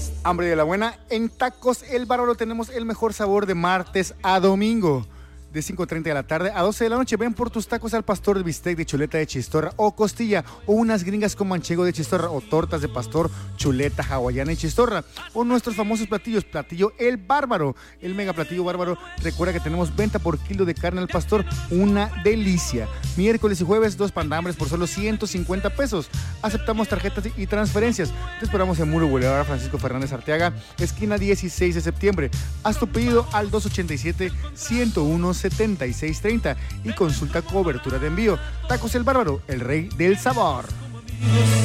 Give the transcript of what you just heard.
Hambre de la buena. En Tacos El Bárbaro tenemos el mejor sabor de martes a domingo. De 5:30 de la tarde a 12 de la noche. Ven por tus tacos al pastor de bistec de chuleta de chistorra o costilla, o unas gringas con manchego de chistorra, o tortas de pastor, chuleta hawaiana y chistorra, o nuestros famosos platillos. Platillo El Bárbaro, el mega platillo bárbaro. Recuerda que tenemos venta por kilo de carne al pastor, una delicia. Miércoles y jueves, 2 pandambres por solo 150 pesos. Aceptamos tarjetas y transferencias. Te esperamos en Muro Boulevard Francisco Fernández Arteaga, esquina 16 de septiembre. Haz tu pedido al 287-101-7630 y consulta cobertura de envío. Tacos El Bárbaro, el rey del sabor.